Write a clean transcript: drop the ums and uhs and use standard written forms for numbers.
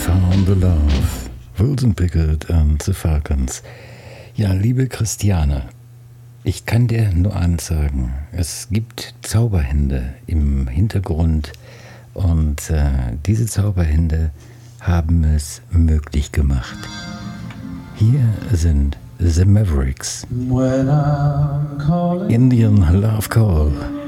Found the Love, Wilson Pickett and the Falcons. Ja, liebe Christiane, ich kann dir nur eins sagen. Es gibt Zauberhände im Hintergrund und diese Zauberhände haben es möglich gemacht. Hier sind The Mavericks. Indian Love Call.